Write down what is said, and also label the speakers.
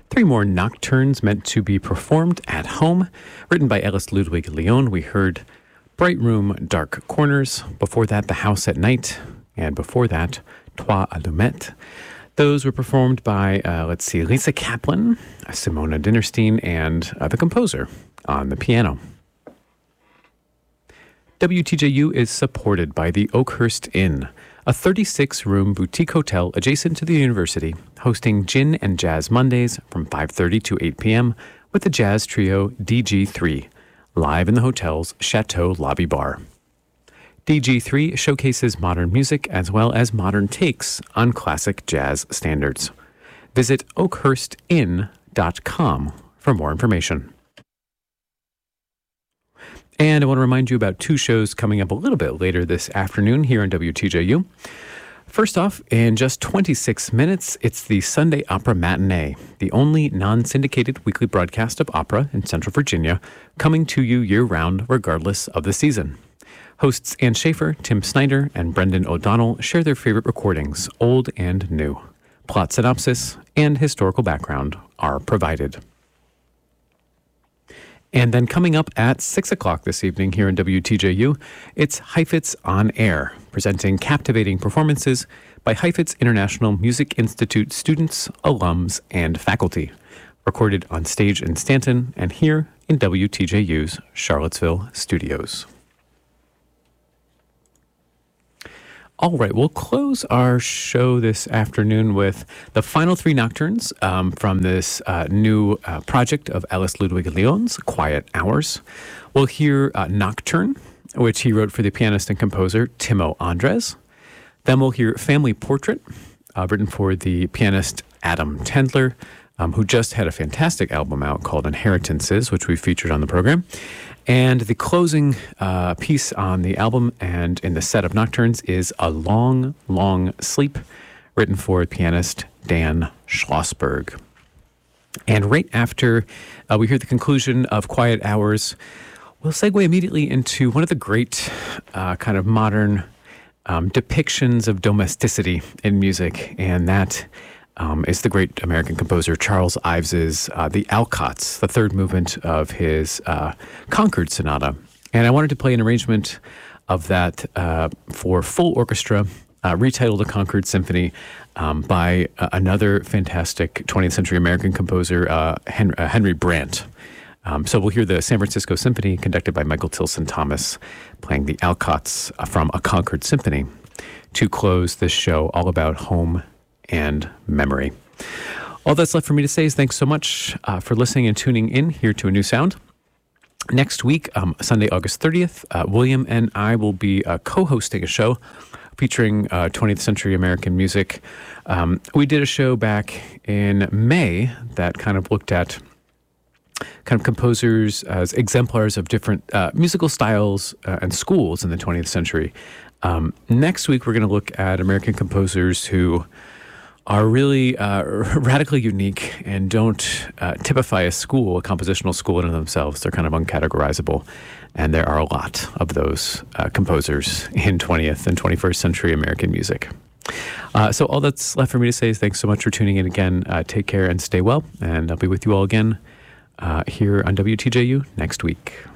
Speaker 1: Three more nocturnes meant to be performed at home, written by Ellis Ludwig Leon. We heard Bright Room, Dark Corners. Before that, The House at Night. And before that, Trois Allumettes. Those were performed by, Lisa Kaplan, Simona Dinnerstein, and the composer on the piano. WTJU is supported by the Oakhurst Inn, a 36-room boutique hotel adjacent to the university, hosting Gin and Jazz Mondays from 5:30 to 8 p.m. with the jazz trio DG3, live in the hotel's Chateau Lobby Bar. DG3 showcases modern music as well as modern takes on classic jazz standards. Visit oakhurstin.com for more information. And I want to remind you about two shows coming up a little bit later this afternoon here on WTJU. First off, in just 26 minutes, it's the Sunday Opera Matinee, the only non-syndicated weekly broadcast of opera in Central Virginia, coming to you year-round regardless of the season. Hosts Ann Schaefer, Tim Snyder, and Brendan O'Donnell share their favorite recordings, old and new. Plot synopsis and historical background are provided. And then coming up at 6 o'clock this evening here in WTJU, it's Heifetz on Air, presenting captivating performances by Heifetz International Music Institute students, alums, and faculty. Recorded on stage in Stanton and here in WTJU's Charlottesville studios. All right, we'll close our show this afternoon with the final three nocturnes from this new project of Ellis Ludwig Leon's, Quiet Hours. We'll hear Nocturne, which he wrote for the pianist and composer Timo Andres. Then we'll hear Family Portrait, written for the pianist Adam Tendler, who just had a fantastic album out called Inheritances, which we featured on the program. And the closing piece on the album and in the set of nocturnes is A Long, Long Sleep, written for pianist Dan Schlossberg. And right after we hear the conclusion of Quiet Hours, we'll segue immediately into one of the great kind of modern depictions of domesticity in music, and that is the great American composer Charles Ives's The Alcotts, the third movement of his Concord Sonata. And I wanted to play an arrangement of that for full orchestra, retitled The Concord Symphony, by another fantastic 20th century American composer, Henry Brant. So we'll hear the San Francisco Symphony, conducted by Michael Tilson Thomas, playing The Alcotts from A Concord Symphony, to close this show all about home and memory. All that's left for me to say is thanks so much for listening and tuning in here to A New Sound. Next week, Sunday, August 30th, William and I will be co-hosting a show featuring 20th century American music. We did a show back in May that kind of looked at kind of composers as exemplars of different musical styles and schools in the 20th century. Next week, we're going to look at American composers who are really radically unique and don't typify a school, a compositional school in themselves. They're kind of uncategorizable. And there are a lot of those composers in 20th and 21st century American music. So all that's left for me to say is thanks so much for tuning in again. Take care and stay well. And I'll be with you all again here on WTJU next week.